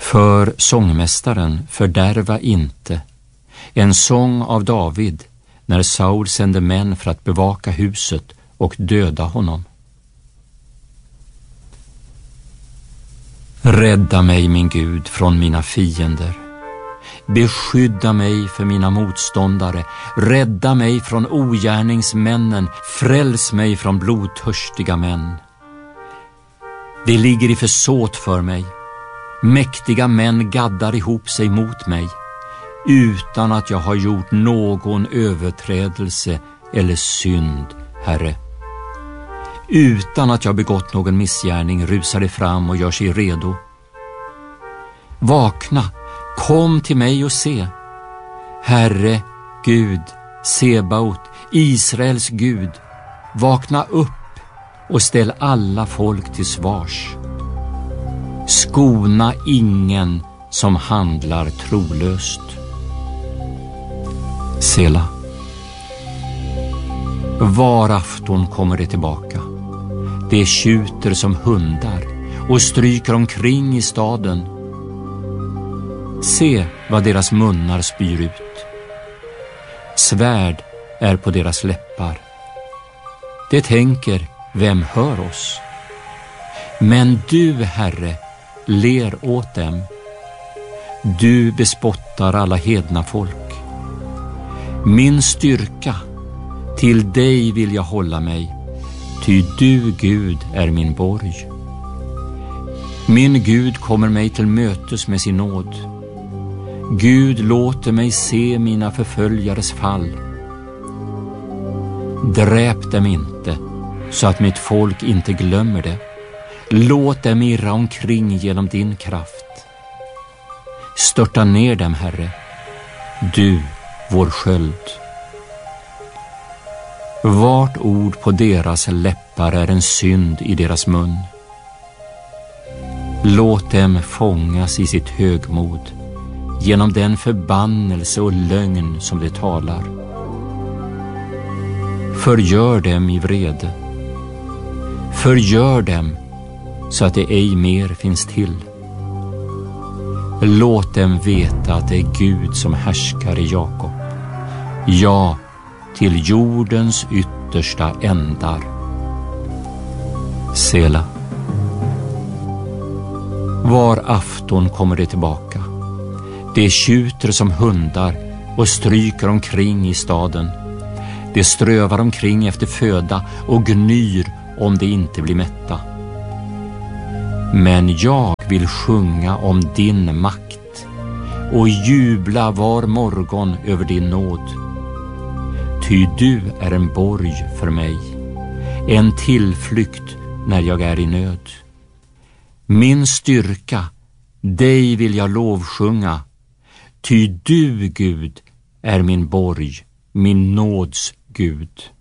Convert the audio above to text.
För sångmästaren fördärva inte, en sång av David när Saul sände män för att bevaka huset och döda honom. Rädda mig, min Gud, från mina fiender. Beskydda mig för mina motståndare. Rädda mig från ogärningsmännen. Fräls mig från blodtörstiga män. Det ligger i försåt för mig. Mäktiga män gaddar ihop sig mot mig, utan att jag har gjort någon överträdelse eller synd, Herre. Utan att jag begått någon missgärning rusar det fram och gör sig redo. Vakna, kom till mig och se. Herre, Gud, Sebaot, Israels Gud, vakna upp och ställ alla folk till svars. Skona ingen som handlar trolöst. Sela. Var afton kommer det tillbaka. Det tjuter som hundar och stryker omkring i staden. Se vad deras munnar spyr ut. Svärd är på deras läppar. Det tänker, vem hör oss? Men du, Herre, ler åt dem. Du bespottar alla hedna folk. Min styrka, till dig vill jag hålla mig, ty du, Gud, är min borg. Min Gud kommer mig till mötes med sin nåd. Gud låter mig se mina förföljares fall. Dräp dem inte, så att mitt folk inte glömmer det. Låt dem irra omkring genom din kraft. Störta ner dem, Herre, du, vår sköld. Vart ord på deras läppar är en synd i deras mun. Låt dem fångas i sitt högmod genom den förbannelse och lögn som de talar. Förgör dem i vrede. Förgör dem så att det ej mer finns till. Låt dem veta att det är Gud som härskar i Jakob. Ja, till jordens yttersta ändar. Sela. Var afton kommer det tillbaka. Det tjuter som hundar och stryker omkring i staden. Det strövar omkring efter föda och gnyr om det inte blir mätta. Men jag vill sjunga om din makt och jubla var morgon över din nåd. Ty du är en borg för mig, en tillflykt när jag är i nöd. Min styrka, dig vill jag lovsjunga, ty du, Gud, är min borg, min nåds Gud.